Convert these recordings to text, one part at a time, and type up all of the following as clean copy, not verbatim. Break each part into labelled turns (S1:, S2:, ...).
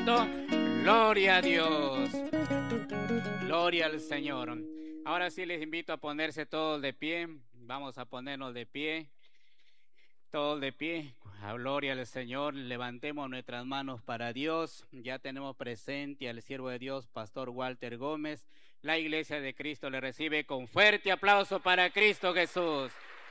S1: Santo. Gloria a Dios. Gloria al Señor. Ahora sí les invito a ponerse todos de pie. Vamos a ponernos de pie. Todos de pie. Gloria al Señor. Levantemos nuestras manos para Dios. Ya tenemos presente al siervo de Dios, Pastor Walter Gómez. La Iglesia de Cristo le recibe con fuerte aplauso para Cristo Jesús.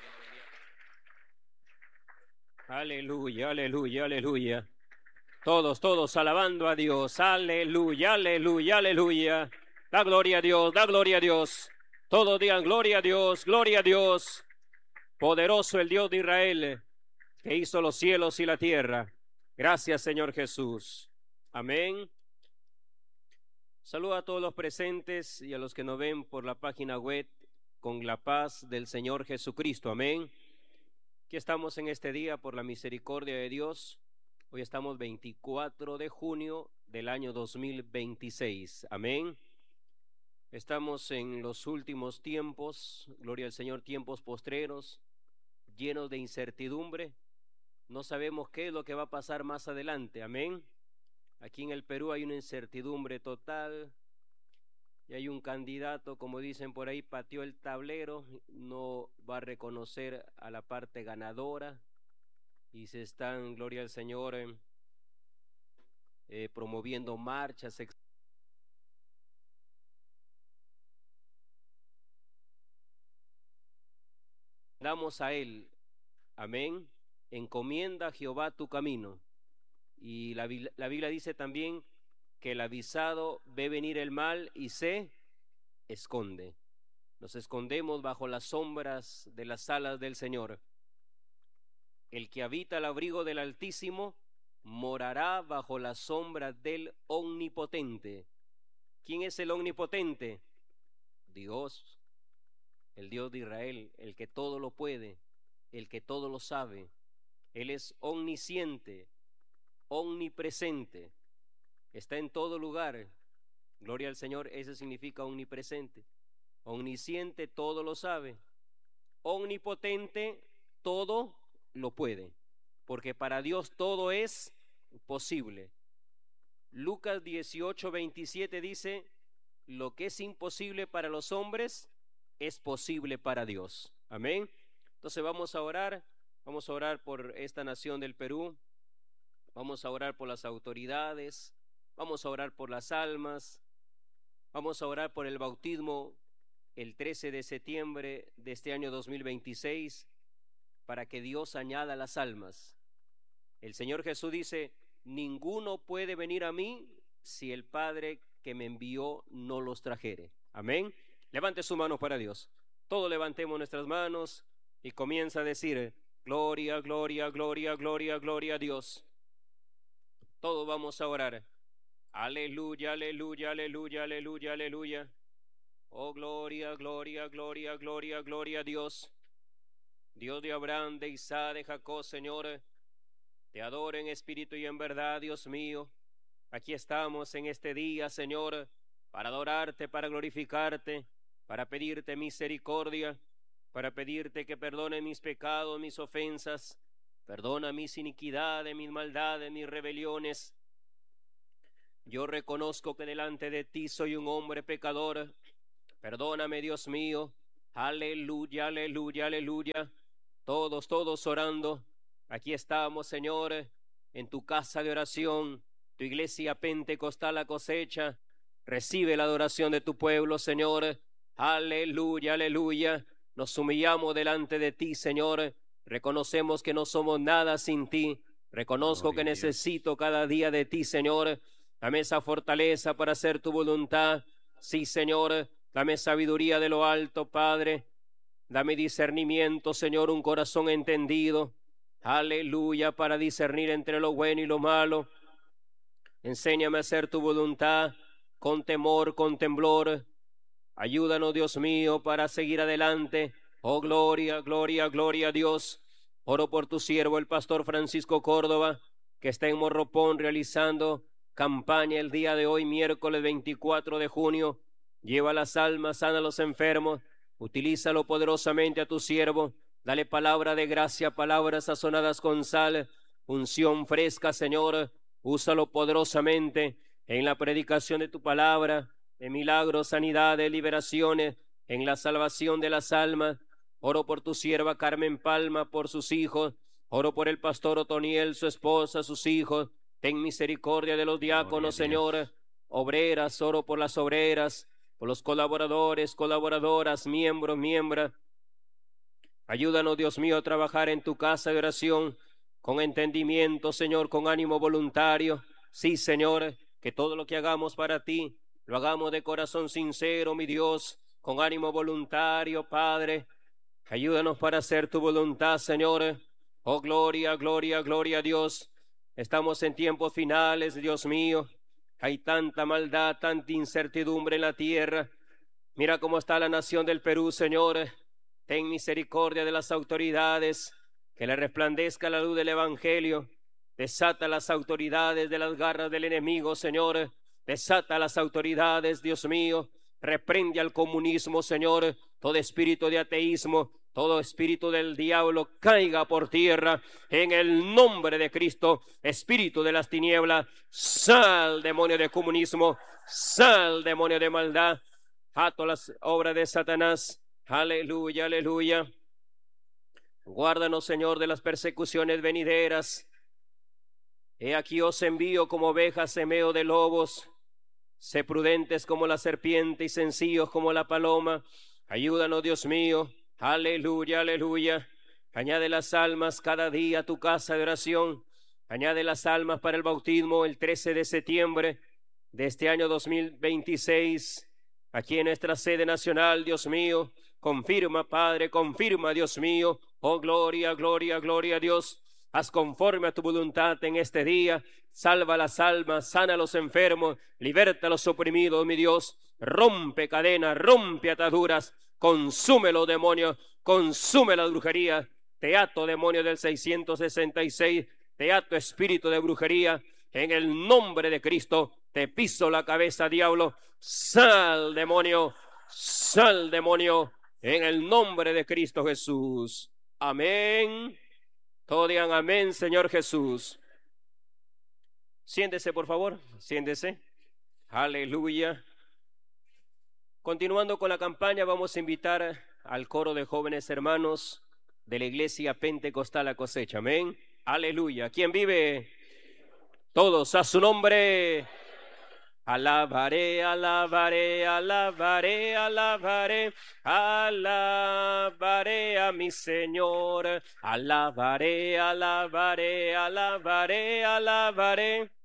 S2: Aleluya, aleluya, aleluya. Todos alabando a Dios. Aleluya, aleluya, aleluya. Da gloria a Dios, da gloria a Dios. Todos digan gloria a Dios, gloria a Dios. Poderoso el Dios de Israel, que hizo los cielos y la tierra. Gracias, Señor Jesús. Amén. Saludo a todos los presentes y a los que nos ven por la página web, con la paz del Señor Jesucristo. Amén. Aquí estamos en este día por la misericordia de Dios. Hoy estamos 24 de junio del año 2026. Amén. Estamos en los últimos tiempos, gloria al Señor, tiempos postreros, llenos de incertidumbre. No sabemos qué es lo que va a pasar más adelante. Amén. Aquí en el Perú hay una incertidumbre total. Y hay un candidato, como dicen por ahí, pateó el tablero, no va a reconocer a la parte ganadora. Y se están, gloria al Señor, promoviendo marchas. Damos a Él, amén, encomienda a Jehová tu camino. Y la Biblia dice también que el avisado ve venir el mal y se esconde. Nos escondemos bajo las sombras de las alas del Señor. El que habita al abrigo del Altísimo morará bajo la sombra del Omnipotente. ¿Quién es el Omnipotente? Dios, el Dios de Israel, el que todo lo puede, el que todo lo sabe. Él es omnisciente, omnipresente, está en todo lugar. Gloria al Señor, eso significa omnipresente. Omnisciente, todo lo sabe. Omnipotente, todo lo puede, porque para Dios todo es posible. Lucas 18:27 dice: lo que es imposible para los hombres es posible para Dios. Amén. Entonces vamos a orar por esta nación del Perú, vamos a orar por las autoridades, vamos a orar por las almas, vamos a orar por el bautismo el 13 de septiembre de este año 2026, para que Dios añada las almas. El Señor Jesús dice: ninguno puede venir a mí si el Padre que me envió no los trajere. Amén. Levante su mano para Dios. Todos levantemos nuestras manos y comienza a decir: gloria, gloria, gloria, gloria, gloria a Dios. Todos vamos a orar. Aleluya, aleluya, aleluya, aleluya, aleluya. Oh, gloria, gloria, gloria, gloria, gloria a Dios. Dios de Abraham, de Isaac, de Jacob, Señor, te adoro en espíritu y en verdad, Dios mío. Aquí estamos en este día, Señor, para adorarte, para glorificarte, para pedirte misericordia, para pedirte que perdone mis pecados, mis ofensas, perdona mis iniquidades, mis maldades, mis rebeliones. Yo reconozco que delante de ti soy un hombre pecador. Perdóname, Dios mío. Aleluya, aleluya, aleluya. Todos orando. Aquí estamos, Señor, en tu casa de oración, tu iglesia pentecostal La Cosecha. Recibe la adoración de tu pueblo, Señor. Aleluya, aleluya. Nos humillamos delante de ti, Señor. Reconocemos que no somos nada sin ti. Reconozco que necesito cada día de ti, Señor. Dame esa fortaleza para hacer tu voluntad. Sí, Señor. Dame sabiduría de lo alto, Padre. Dame discernimiento, Señor, un corazón entendido. Aleluya, para discernir entre lo bueno y lo malo. Enséñame a hacer tu voluntad con temor, con temblor. Ayúdanos, Dios mío, para seguir adelante. Oh, gloria, gloria, gloria a Dios. Oro por tu siervo, el pastor Francisco Córdoba, que está en Morropón realizando campaña el día de hoy, miércoles 24 de junio. Lleva las almas, sana a los enfermos. Utilízalo poderosamente a tu siervo. Dale palabra de gracia, palabras sazonadas con sal, unción fresca, Señor, Úsalo poderosamente en la predicación de tu palabra, en milagros, sanidades, liberaciones, en la salvación de las almas. Oro por tu sierva Carmen Palma, por sus hijos. Oro por el pastor Otoniel, su esposa, sus hijos. Ten misericordia de los diáconos, Señor. Obreras, oro por las obreras, por los colaboradores, colaboradoras, miembros, miembros. Ayúdanos, Dios mío, a trabajar en tu casa de oración con entendimiento, Señor, con ánimo voluntario. Sí, Señor, que todo lo que hagamos para ti, lo hagamos de corazón sincero, mi Dios, con ánimo voluntario, Padre. Ayúdanos para hacer tu voluntad, Señor. Oh, gloria, gloria, gloria a Dios. Estamos en tiempos finales, Dios mío. Hay tanta maldad, tanta incertidumbre en la tierra. Mira cómo está la nación del Perú, Señor. Ten misericordia de las autoridades, que le resplandezca la luz del Evangelio. Desata las autoridades de las garras del enemigo, Señor. Desata las autoridades, Dios mío. Reprende al comunismo, Señor. Todo espíritu de ateísmo, todo espíritu del diablo caiga por tierra en el nombre de Cristo. Espíritu de las tinieblas, sal, demonio de comunismo, sal, demonio de maldad. Ato las obras de Satanás. Aleluya, aleluya. Guárdanos, Señor, de las persecuciones venideras. He aquí os envío como ovejas en medio de lobos. Sé prudentes como la serpiente y sencillos como la paloma. Ayúdanos, Dios mío. Aleluya, aleluya. Añade las almas cada día a tu casa de oración. Añade las almas para el bautismo el 13 de septiembre de este año 2026. Aquí en nuestra sede nacional, Dios mío. Confirma, Padre, confirma, Dios mío. Oh, gloria, gloria, gloria a Dios. Haz conforme a tu voluntad en este día. Salva las almas, sana a los enfermos, liberta a los oprimidos, mi Dios. Rompe cadenas, rompe ataduras. Consume los demonios, consume la brujería. Te ato, demonio del 666. Te ato, espíritu de brujería. En el nombre de Cristo, te piso la cabeza, diablo. Sal, demonio. Sal, demonio. En el nombre de Cristo Jesús. Amén. Todos digan amén, Señor Jesús. Siéntese, por favor. Siéntese. Aleluya. Continuando con la campaña, vamos a invitar al coro de jóvenes hermanos de la Iglesia Pentecostal La Cosecha. Amén. Aleluya. ¿Quién vive? Todos a su nombre. Alabaré, alabaré, alabaré, alabaré, alabaré a mi Señor. Alabaré, alabaré, alabaré, alabaré.